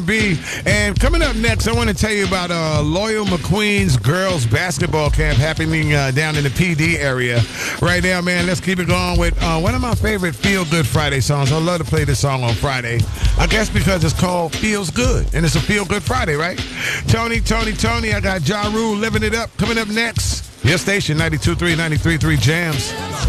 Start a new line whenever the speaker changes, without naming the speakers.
B. And coming up next, I want to tell you about Loyal McQueen's girls basketball camp happening down in the PD area right now, man. Let's keep it going with one of my favorite Feel Good Friday songs. I love to play this song on Friday. I guess because it's called Feels Good, and it's a Feel Good Friday, right? Tony, I got Ja Rule living it up. Coming up next, your station, 92.3, 93.3 Jams.